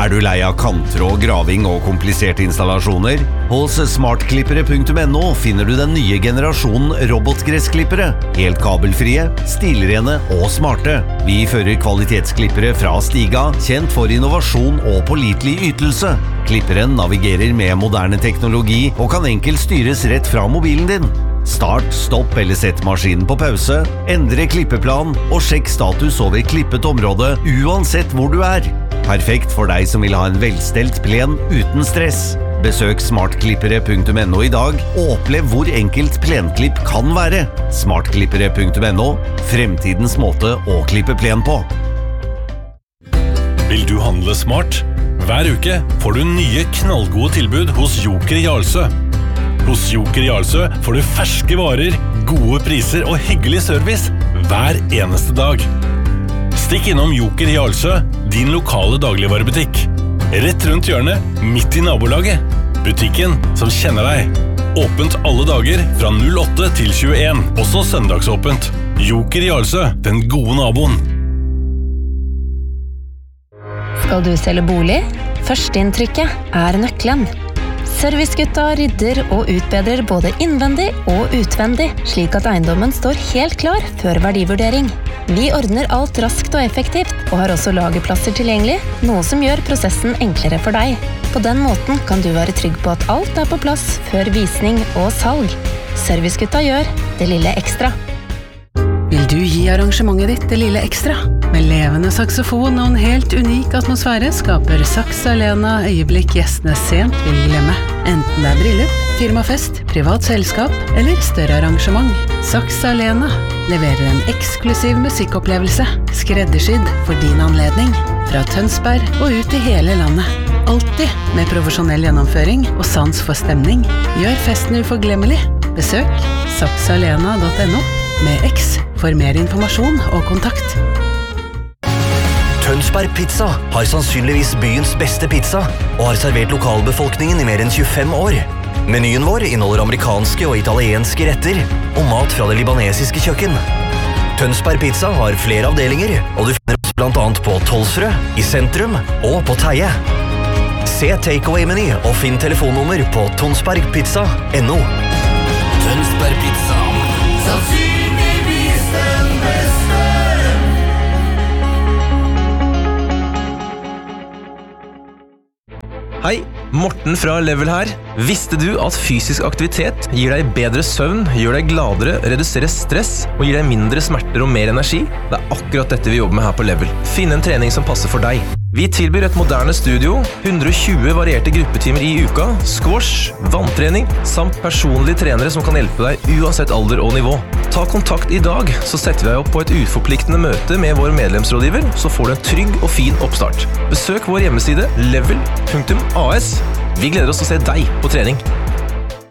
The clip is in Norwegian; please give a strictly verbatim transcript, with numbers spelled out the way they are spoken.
Er du lei av kanttråd, graving og kompliserte installasjoner? Hos smartklippere punktum no finner du den nye generasjonen robotgressklippere. Helt kabelfrie, stilrene og smarte. Vi fører kvalitetsklippere fra Stiga, kjent for innovasjon og pålitelig ytelse. Klipperen navigerer med moderne teknologi og kan enkelt styres rett fra mobilen din. Start, stopp eller sett maskinen på pause, endre klippeplan og sjekk status over klippet område uansett hvor du er. Perfekt for deg som vil ha en velstelt plen uten stress. Besøk smartklippere punktum no i dag og opplev hvor enkelt plenklipp kan være. smartklippere punktum no, fremtidens måte å klippe plen på. Vil du handle smart? Hver uke får du nye knallgode tilbud hos Joker Jarlsø. Hos Joker Jarlsø får du ferske varer, gode priser og hyggelig service hver eneste dag. Stikk innom Joker Jarlsø, din lokale dagligvarebutikk. Rett rundt hjørnet, midt i nabolaget. Butikken som kjenner deg. Åpent alle dager fra null åtte til tjueen, også søndagsåpent. Joker Jarlsø, den gode naboen. Skal du selge bolig? Førsteinntrykket er nøkkelen. Servicegutta rydder og utbedrer både innvendig og utvendig, slik at eiendommen står helt klar før verdivurdering. Vi ordner alt raskt og effektivt, og har også lagerplasser tilgjengelig, noe som gjør prosessen enklere for deg. På den måten kan du være trygg på at alt er på plass før visning og salg. Servicegutta gjør det lille ekstra. Vil du gi arrangementet ditt det lille ekstra? Med levende saksofon og en helt unik atmosfære skaper Saks Arena øyeblikk gjestene sent vil glemme. Enten det er bryllup, firmafest, privat selskap eller større arrangement. Saks Arena leverer en eksklusiv musikkopplevelse, skreddersydd for din anledning. Fra Tønsberg og ut i hele landet. Alltid med profesjonell gjennomføring og sans for stemning. Gjør festen uforglemmelig. Besøk saks arena punktum no med X for mer informasjon og kontakt. Tønsberg Pizza har sannsynligvis byens beste pizza og har servert lokalbefolkningen i mer enn tjuefem år. Menyen vår inneholder amerikanske og italienske retter og mat fra det libanesiske kjøkken. Tønsberg Pizza har flere avdelinger, og du finner oss blant annet på Tolsrød, i sentrum og på Teie. Se takeaway-meny og finn telefonnummer på tonsbergpizza punktum no. Tønsberg Pizza. Sannsynligvis den beste. Hei, Morten fra Level her. Visste du at fysisk aktivitet gir deg bedre søvn, gjør deg gladere, reduserer stress og gir deg mindre smerter og mer energi? Det er akkurat dette vi jobber med her på Level. Finn en trening som passer for deg. Vi tilbyr et moderne studio, hundre og tjue varierte gruppetimer i uka, squash, vanntrening, samt personlige trenere som kan hjelpe deg uansett alder og nivå. Ta kontakt i dag, så setter vi deg opp på et uforpliktende møte med vår medlemsrådgiver, så får du en trygg og fin oppstart. Besøk vår hjemmeside level punktum a s. Vi gleder oss til å se deg på trening.